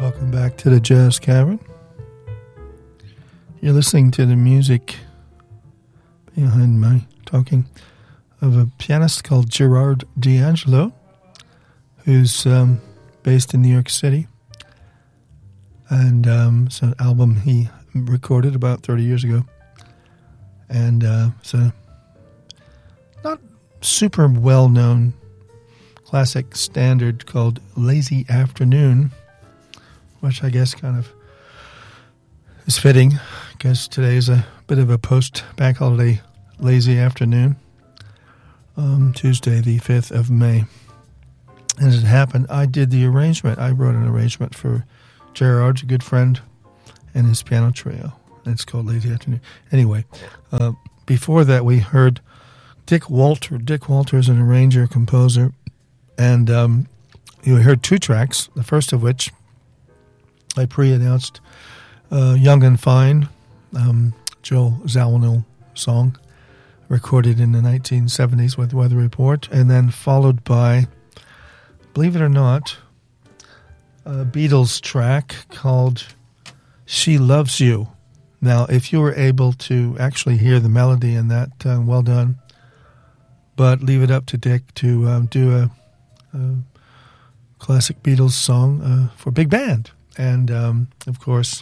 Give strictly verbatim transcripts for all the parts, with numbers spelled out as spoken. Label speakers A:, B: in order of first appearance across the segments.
A: Welcome back to the Jazz Cavern. You're listening to the music behind my talking of a pianist called Gerard D'Angelo, who's um, based in New York City. And um, it's an album he recorded about thirty years ago. And uh, it's a not super well-known classic standard called Lazy Afternoon, which I guess kind of is fitting because today is a bit of a post-bank holiday lazy afternoon, um, Tuesday the fifth of May. As it happened, I did the arrangement. I wrote an arrangement for Gerard, a good friend, and his piano trio. It's called Lazy Afternoon. Anyway, uh, before that we heard Dick Walter. Dick Walter is an arranger, composer, and um, you heard two tracks, the first of which I pre-announced, uh, Young and Fine, um, Joe Zawinul song, recorded in the nineteen seventies with Weather Report, and then followed by, believe it or not, a Beatles track called She Loves You. Now, if you were able to actually hear the melody in that, uh, well done, but leave it up to Dick to um, do a, a classic Beatles song uh, for big band. And, um, of course,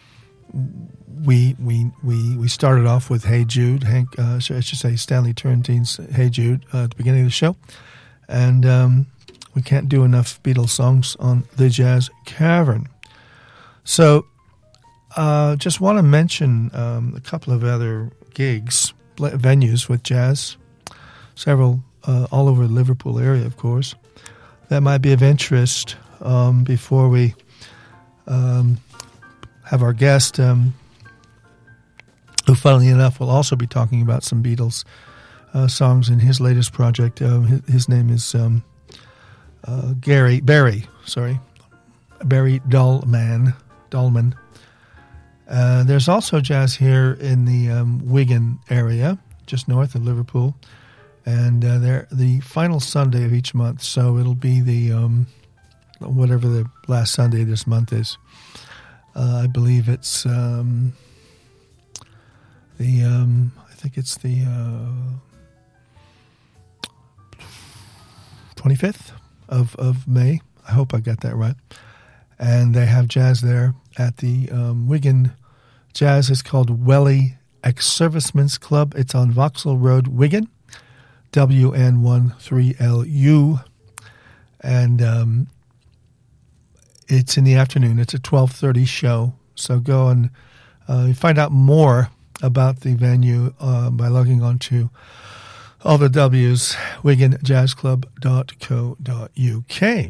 A: we we we we started off with Hey Jude, Hank, uh, I should say Stanley Turrentine's Hey Jude uh, at the beginning of the show. And um, we can't do enough Beatles songs on the Jazz Cavern. So uh, just want to mention um, a couple of other gigs, venues with jazz, several uh, all over the Liverpool area, of course, that might be of interest um, before we Um, have our guest, um, who, funnily enough, will also be talking about some Beatles uh, songs in his latest project. Uh, his, his name is um, uh, Gary Barry. Sorry, Barry Dahlman. Dahlman. Uh, there's also jazz here in the um, Wigan area, just north of Liverpool, and uh, they're the final Sunday of each month. So it'll be the um, whatever the last Sunday this month is. Uh, I believe it's um, the, um, I think it's the uh, twenty-fifth of, of May. I hope I got that right. And they have jazz there at the um, Wigan Jazz. It's called Welly Ex-Servicemen's Club. It's on Vauxhall Road, Wigan, W N one three L U. And um, it's in the afternoon. It's a twelve thirty show. So go and uh, find out more about the venue uh, by logging on to all the W's, wigan jazz club dot co dot U K.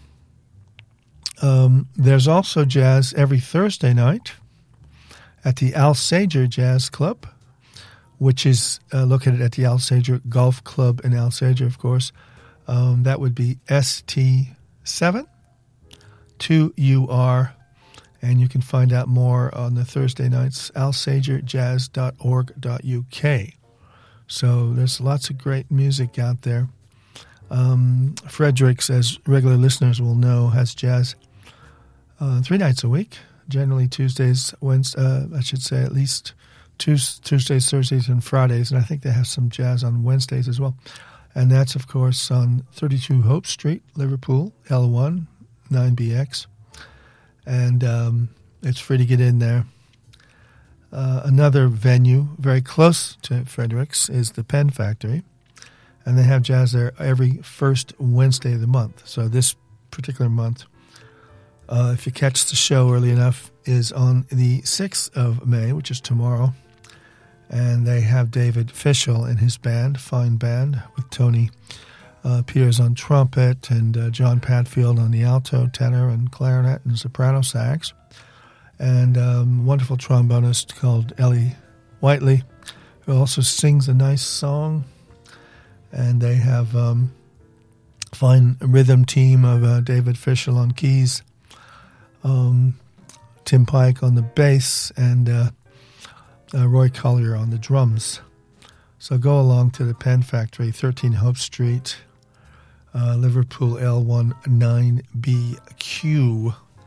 A: Um, there's also jazz every Thursday night at the Alsager Jazz Club, which is uh, located at the Alsager Golf Club in Alsager, of course. Um, that would be S T seven. two U R, and you can find out more on the Thursday nights, alsager jazz dot org dot U K. So there's lots of great music out there. Um, Fredericks, as regular listeners will know, has jazz uh, three nights a week, generally Tuesdays, Wednesdays, uh, I should say at least Tuesdays, Thursdays, and Fridays, and I think they have some jazz on Wednesdays as well. And that's, of course, on thirty-two Hope Street, Liverpool, L one, nine B X, and um, it's free to get in there. Uh, another venue very close to Fredericks is the Pen Factory, and they have jazz there every first Wednesday of the month. So this particular month, uh, if you catch the show early enough, is on the sixth of May, which is tomorrow, and they have David Fischel and his band, fine band, with Tony Uh, Peters on trumpet and uh, John Patfield on the alto, tenor, and clarinet and soprano sax. And um, wonderful trombonist called Ellie Whiteley, who also sings a nice song. And they have um, fine rhythm team of uh, David Fischel on keys, um, Tim Pike on the bass, and uh, uh, Roy Collier on the drums. So go along to the Pen Factory, thirteen Hope Street, uh, Liverpool L one nine B Q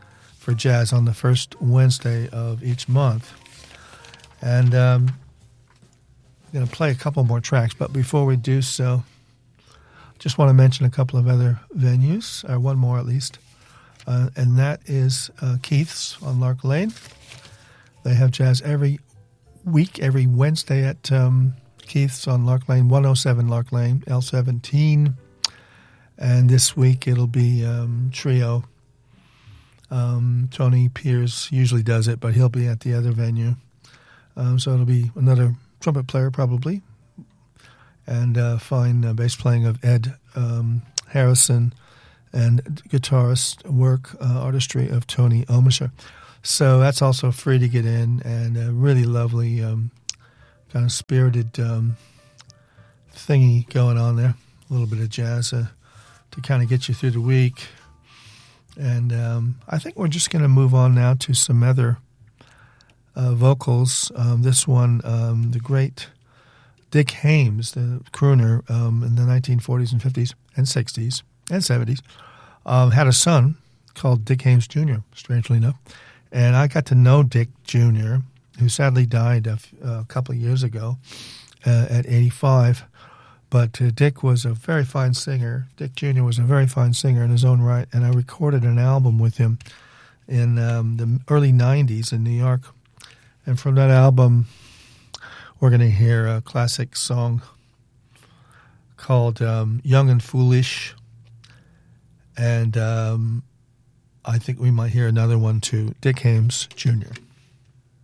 A: for jazz on the first Wednesday of each month. And um, I'm going to play a couple more tracks, but before we do so, just want to mention a couple of other venues, or one more at least, uh, and that is uh, Keith's on Lark Lane. They have jazz every week, every Wednesday at um, Keith's on Lark Lane, one oh seven Lark Lane, L seventeen. And this week it'll be um, trio. Um, Tony Pierce usually does it, but he'll be at the other venue. Um, so it'll be another trumpet player probably, and uh, fine uh, bass playing of Ed um, Harrison, and guitarist work, uh, artistry of Tony Omisher. So that's also free to get in, and a really lovely um, kind of spirited um, thingy going on there. A little bit of jazz uh, to kind of get you through the week. And um, I think we're just going to move on now to some other uh, vocals. Um, this one, um, the great Dick Haymes, the crooner um, in the nineteen forties and fifties and sixties and seventies, um, had a son called Dick Haymes Junior, strangely enough. And I got to know Dick Junior, who sadly died a, f- a couple of years ago uh, at eighty-five. But uh, Dick was a very fine singer. Dick Junior was a very fine singer in his own right, and I recorded an album with him in um, the early nineties in New York. And from that album, we're going to hear a classic song called um, Young and Foolish. And um, I think we might hear another one too, Dick Haymes Junior